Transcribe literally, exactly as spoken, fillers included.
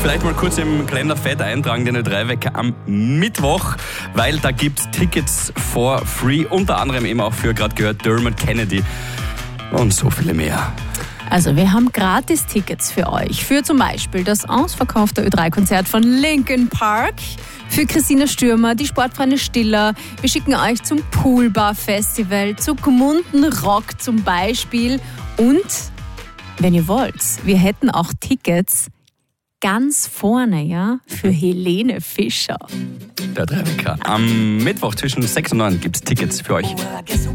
Vielleicht mal kurz im Kalender fett eintragen, den Ö drei Wecker am Mittwoch, weil da gibt es Tickets for free, unter anderem eben auch für, gerade gehört, Dermot Kennedy und so viele mehr. Also wir haben Gratis-Tickets für euch, für zum Beispiel das ausverkaufte Ö drei Konzert von Linkin Park, für Christina Stürmer, die Sportfreunde Stiller. Wir schicken euch zum Poolbar-Festival, zu Gmunden Rock zum Beispiel. Und, wenn ihr wollt, wir hätten auch Tickets ganz vorne, ja, für Helene Fischer. Der Ö drei Wecker. Am Mittwoch zwischen sechs und neun gibt es Tickets für euch.